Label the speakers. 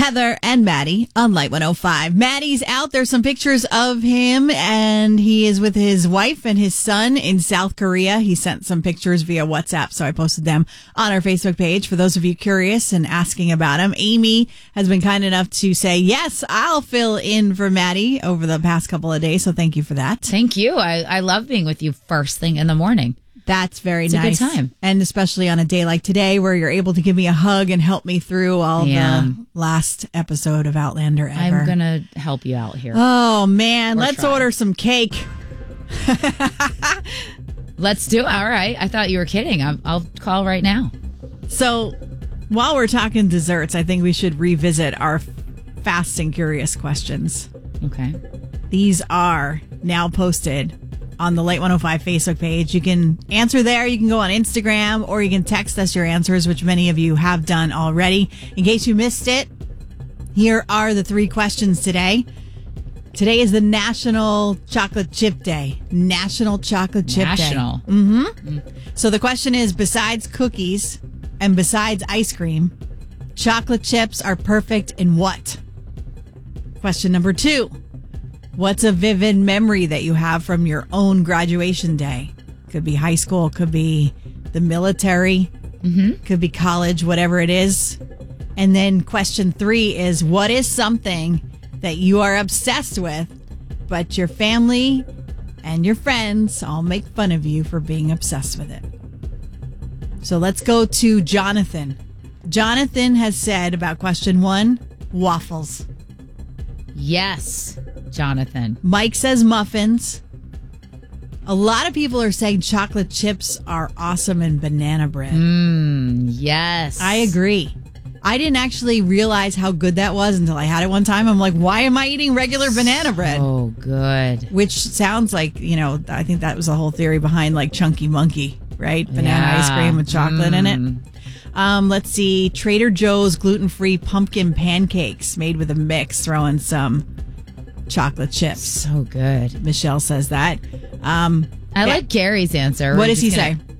Speaker 1: Heather and Maddie on Light 105. Maddie's out. There's some pictures of him, and he is with his wife and his son in South Korea. He sent some pictures via WhatsApp, so I posted them on our Facebook page for those of you curious and asking about him. Amy has been kind enough to say, yes, I'll fill in for Maddie over the past couple of days, so thank you for that.
Speaker 2: Thank you. I love being with you first thing in the morning.
Speaker 1: That's very
Speaker 2: it's
Speaker 1: nice.
Speaker 2: A good time.
Speaker 1: And especially on a day like today where you're able to give me a hug and help me through all the last episode of Outlander ever.
Speaker 2: I'm going to help you out here.
Speaker 1: Oh, man. Let's order some cake.
Speaker 2: Let's do it. All right. I thought you were kidding. I'll call right now.
Speaker 1: So while we're talking desserts, I think we should revisit our fast and curious questions.
Speaker 2: Okay.
Speaker 1: These are now posted on the Light 105 Facebook page. You can answer there. You can go on Instagram, or you can text us your answers, which many of you have done already. In case you missed it, here are the 3 questions today. Today is the National Chocolate Chip Day. National Chocolate Chip Day. Mm-hmm. So the question is, besides cookies and besides ice cream, chocolate chips are perfect in what? Question number 2. What's a vivid memory that you have from your own graduation day? Could be high school, could be the military, could be college, whatever it is. And then question 3 is, what is something that you are obsessed with, but your family and your friends all make fun of you for being obsessed with it? So let's go to Jonathan. Jonathan has said about question 1, waffles.
Speaker 2: Yes, Jonathan.
Speaker 1: Mike says muffins. A lot of people are saying chocolate chips are awesome in banana bread.
Speaker 2: Yes.
Speaker 1: I agree. I didn't actually realize how good that was until I had it one time. I'm like, why am I eating regular banana bread?
Speaker 2: Oh, good.
Speaker 1: Which sounds like, I think that was the whole theory behind like Chunky Monkey, right? Banana ice cream with chocolate in it. Let's see. Trader Joe's gluten-free pumpkin pancakes made with a mix, throwing some chocolate chips.
Speaker 2: So good.
Speaker 1: Michelle says that.
Speaker 2: I like Gary's answer.
Speaker 1: What does he say?